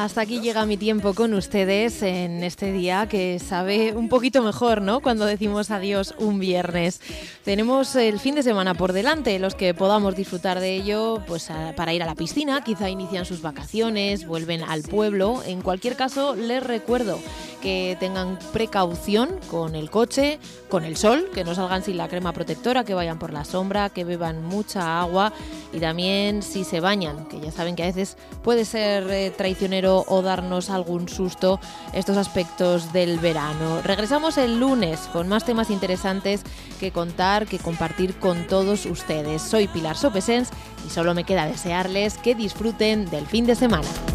Hasta aquí llega mi tiempo con ustedes en este día que sabe un poquito mejor, ¿no? Cuando decimos adiós un viernes. Tenemos el fin de semana por delante, los que podamos disfrutar de ello, pues para ir a la piscina, quizá inician sus vacaciones, vuelven al pueblo. En cualquier caso, les recuerdo que tengan precaución con el coche, con el sol, que no salgan sin la crema protectora, que vayan por la sombra, que beban mucha agua y también si se bañan, que ya saben que a veces puede ser traicionero o darnos algún susto estos aspectos del verano. Regresamos el lunes con más temas interesantes que contar, que compartir con todos ustedes. Soy Pilar Sopesens y solo me queda desearles que disfruten del fin de semana.